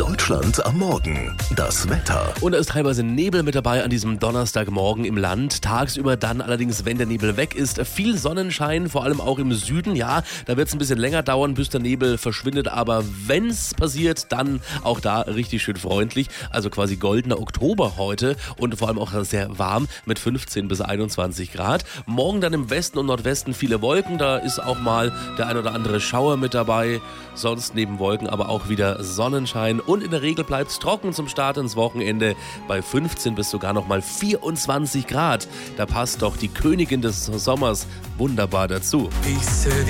Deutschland am Morgen. Das Wetter. Und da ist teilweise Nebel mit dabei an diesem Donnerstagmorgen im Land. Tagsüber dann allerdings, wenn der Nebel weg ist, viel Sonnenschein, vor allem auch im Süden. Ja, da wird es ein bisschen länger dauern, bis der Nebel verschwindet. Aber wenn es passiert, dann auch da richtig schön freundlich. Also quasi goldener Oktober heute und vor allem auch sehr warm mit 15 bis 21 Grad. Morgen dann im Westen und Nordwesten viele Wolken. Da ist auch mal der ein oder andere Schauer mit dabei. Sonst neben Wolken aber auch wieder Sonnenschein. Und in der Regel bleibt es trocken zum Start ins Wochenende bei 15 bis sogar nochmal 24 Grad. Da passt doch die Königin des Sommers wunderbar dazu. He said